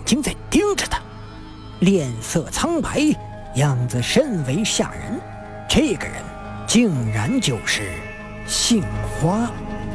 睛在盯着他，脸色苍白，样子甚为吓人。这个人竟然就是杏花。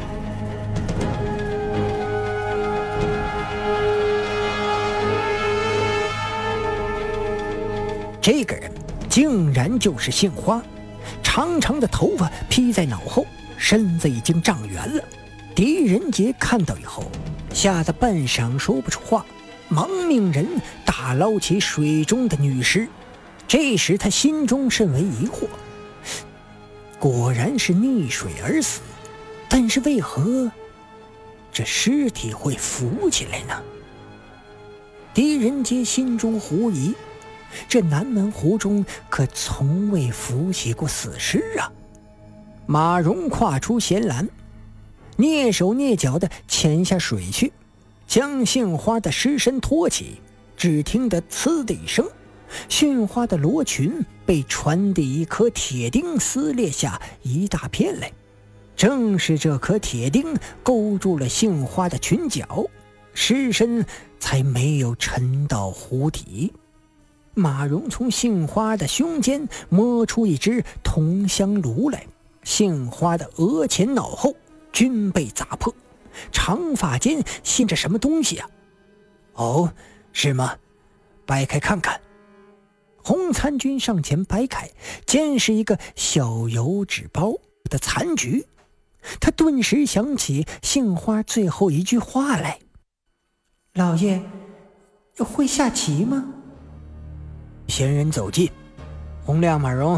这个人竟然就是杏花，长长的头发披在脑后，身子已经长圆了。狄仁杰看到以后，吓得半晌说不出话，忙命人打捞起水中的女尸。这时他心中甚为疑惑，果然是溺水而死，但是为何这尸体会浮起来呢？狄仁杰心中狐疑，这南门湖中可从未浮起过死尸啊！马蓉跨出舷栏，蹑手蹑脚地潜下水去，将杏花的尸身托起。只听得呲的一声，杏花的罗裙被船底一颗铁钉撕裂下一大片来。正是这颗铁钉勾住了杏花的裙角，尸身才没有沉到湖底。马蓉从杏花的胸间摸出一只铜香炉来，杏花的额前脑后均被砸破，长发间系着什么东西啊？哦，是吗？掰开看看。洪参军上前掰开，见是一个小油纸包的残局。他顿时想起杏花最后一句话来：老爷会下棋吗？闲人走近，洪亮、马蓉，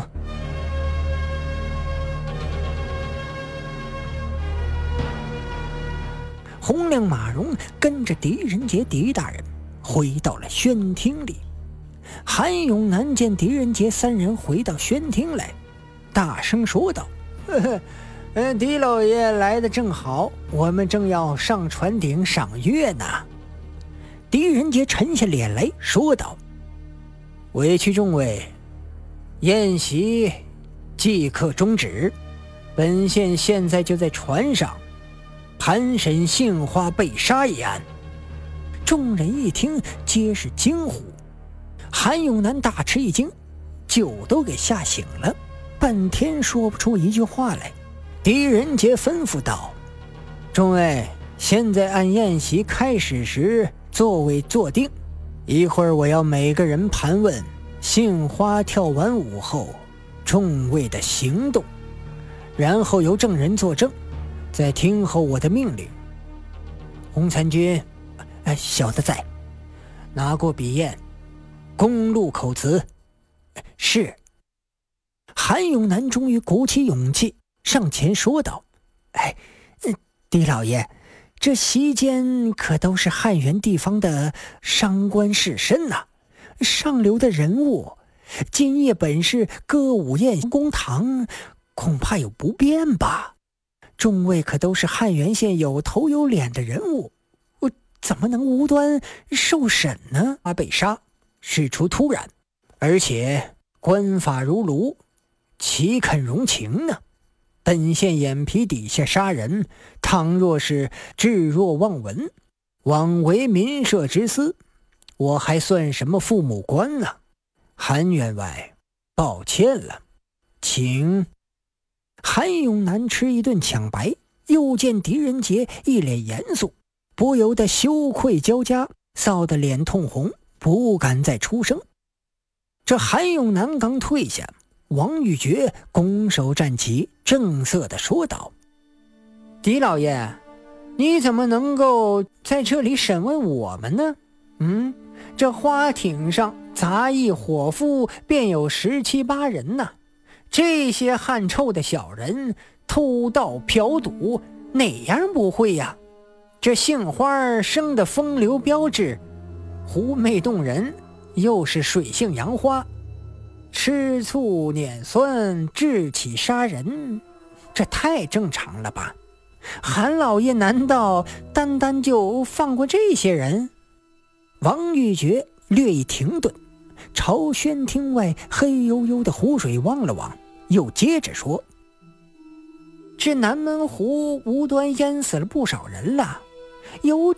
洪亮、马蓉跟着狄仁杰、狄大人回到了宣厅里。韩永南见狄仁杰三人回到宣厅来，大声说道：狄老爷来得正好，我们正要上船顶赏月呢。狄仁杰沉下脸来说道：委屈众位，宴席即刻终止，本县现在就在船上盘审杏花被杀一案。众人一听皆是惊呼，韩永南大吃一惊，酒都给吓醒了，半天说不出一句话来。狄仁杰吩咐道：众位，现在按宴席开始时座位坐定，一会儿我要每个人盘问杏花跳完舞后众位的行动，然后由证人作证，再听候我的命令。洪参军，小的在。拿过笔砚，公录口词。是。韩永南终于鼓起勇气上前说道：狄老爷，这席间可都是汉源地方的商官士绅呐，上流的人物，今夜本是歌舞宴公堂，恐怕有不便吧？众位可都是汉源县有头有脸的人物，我怎么能无端受审呢？被杀事出突然，而且官法如炉，岂肯容情呢？本县眼皮底下杀人，倘若是置若罔闻，枉为民社之私，我还算什么父母官呢？韩员外，抱歉了，请。韩永南吃一顿抢白，又见狄仁杰一脸严肃，不由得羞愧交加，臊得脸通红，不敢再出声。这韩永南刚退下，王玉珏拱手站起，正色地说道：狄老爷，你怎么能够在这里审问我们呢？这花艇上杂役伙夫便有17、8人呢，这些汗臭的小人偷盗嫖赌，哪样不会呀？这杏花生的风流标致，狐媚动人，又是水性杨花，吃醋碾酸，智起杀人，这太正常了吧？韩老爷难道单单就放过这些人？王玉珏略一停顿，朝宣厅外黑黝黝的湖水望了望，又接着说：这南门湖无端淹死了不少人了，有